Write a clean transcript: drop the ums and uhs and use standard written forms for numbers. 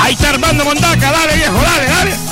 Ahí está Armando Mondaca, dale viejo, dale, dale.